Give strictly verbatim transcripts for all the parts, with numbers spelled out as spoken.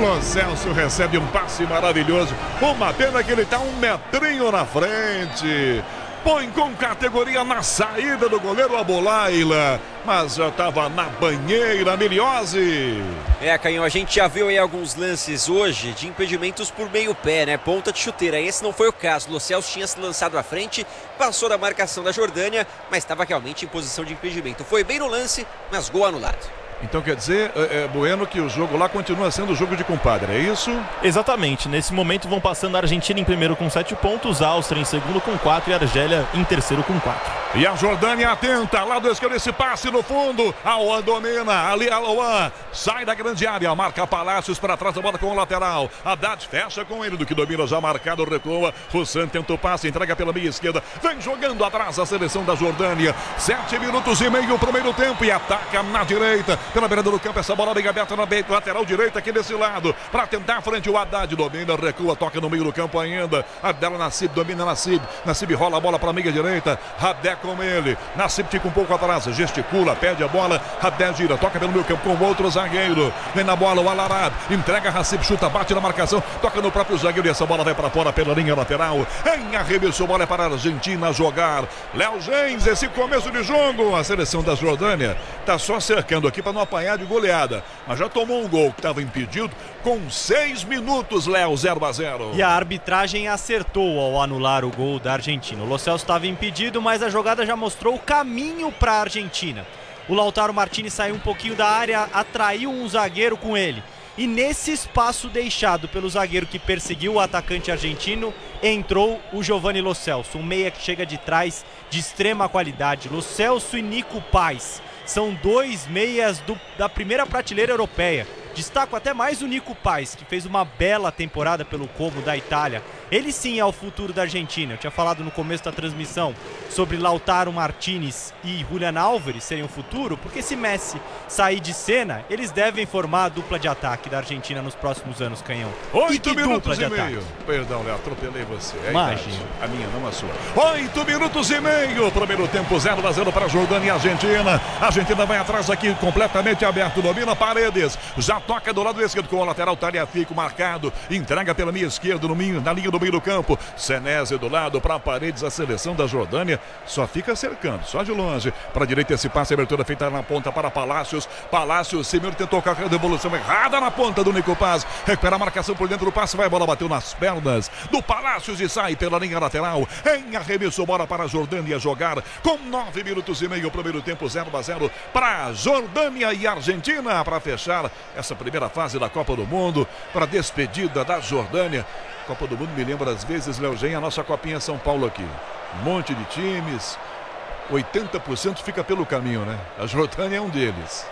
Lo Celso recebe um passe maravilhoso. Uma pena que ele está um metrinho na frente. Põe com categoria na saída do goleiro Abolaila, mas já estava na banheira, Miliose. É, Canhão, a gente já viu aí alguns lances hoje de impedimentos por meio pé, né? Ponta de chuteira. Esse não foi o caso. Lo Celso tinha se lançado à frente, passou da marcação da Jordânia, mas estava realmente em posição de impedimento. Foi bem no lance, mas gol anulado. Então quer dizer, é, é, Bueno, que o jogo lá continua sendo o jogo de compadre, é isso? Exatamente, nesse momento vão passando a Argentina em primeiro com sete pontos, a Áustria em segundo com quatro e a Argélia em terceiro com quatro. E a Jordânia atenta, lado esquerdo, esse passe no fundo, Aouan domina, ali Aouan, sai da grande área, marca Palácios para trás da bola com o lateral, Haddad fecha com ele, do que domina já marcado, recua, Roussan tenta o passe, entrega pela meia esquerda, vem jogando atrás a seleção da Jordânia, sete minutos e meio primeiro tempo e ataca na direita, pela beirada do campo, essa bola bem aberta na beira, lateral direita aqui desse lado, para tentar a frente o Haddad, domina, recua, toca no meio do campo ainda, Adela Nassib, domina Nassib, Nassib rola a bola para a meia direita, Haddad com ele, Nassib fica um pouco atrás, gesticula, pede a bola, Haddad gira, toca pelo meio campo com outro zagueiro, vem na bola o Alarab, entrega Nassib, chuta, bate na marcação, toca no próprio zagueiro e essa bola vai para fora pela linha lateral, em arremesso, bola é para a Argentina jogar, Léo Gens, esse começo de jogo, a seleção da Jordânia está só cercando aqui para não apanhar de goleada, mas já tomou um gol que estava impedido com seis minutos, Léo, zero a zero. E a arbitragem acertou ao anular o gol da Argentina. O Lo Celso estava impedido, mas a jogada já mostrou o caminho para a Argentina. O Lautaro Martinez saiu um pouquinho da área, atraiu um zagueiro com ele. E nesse espaço deixado pelo zagueiro que perseguiu o atacante argentino, entrou o Giovanni Lo Celso, um meia que chega de trás de extrema qualidade. Lo Celso e Nico Paz são dois meias do, da primeira prateleira europeia. Destaco até mais o Nico Paz, que fez uma bela temporada pelo Como da Itália. Ele sim é o futuro da Argentina. Eu tinha falado no começo da transmissão sobre Lautaro Martinez e Julián Álvares serem o futuro, porque se Messi sair de cena, eles devem formar a dupla de ataque da Argentina nos próximos anos, Canhão. Oito minutos e meio. Perdão, Léo, atropelei você. É Imagina. A minha, não a sua. Oito minutos e meio. Primeiro tempo, zero a zero para a Jordânia e a Argentina. A Argentina vai atrás aqui, completamente aberto. Domina Paredes. Já toca do lado esquerdo com o lateral, Tagliafico marcado. Entrega pela minha esquerda, no meio, na linha do meio do campo. Senese do lado para Paredes. A seleção da Jordânia só fica cercando, só de longe. Para a direita esse passe, abertura feita na ponta para Palácios. Palácios, Simeone tentou a devolução errada na ponta do Nico Paz. Recupera a marcação por dentro do passe, vai, a bola bateu nas pernas do Palácios e sai pela linha lateral. Em arremesso, bola para a Jordânia jogar com nove minutos e meio, primeiro tempo, zero a zero para a Jordânia e Argentina, para fechar essa primeira fase da Copa do Mundo, para a despedida da Jordânia. Copa do Mundo me lembra às vezes, Léo Gen, a nossa copinha São Paulo aqui. Um monte de times, oitenta por cento fica pelo caminho, né? A Jordânia é um deles.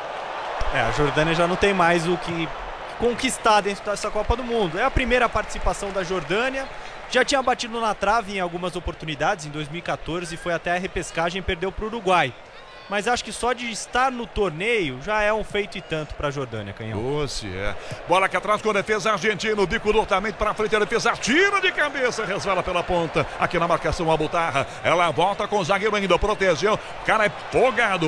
É, a Jordânia já não tem mais o que conquistar dentro dessa Copa do Mundo. É a primeira participação da Jordânia. Já tinha batido na trave em algumas oportunidades, em dois mil e quatorze, foi até a repescagem e perdeu para o Uruguai. Mas acho que só de estar no torneio já é um feito e tanto para a Jordânia, Canhão. Doce, é. Bola aqui atrás com a defesa argentina, o bico dortamente para frente, a defesa tira de cabeça, resvala pela ponta. Aqui na marcação a Butarra, ela volta com o zagueiro ainda, protegeu. O cara é folgado.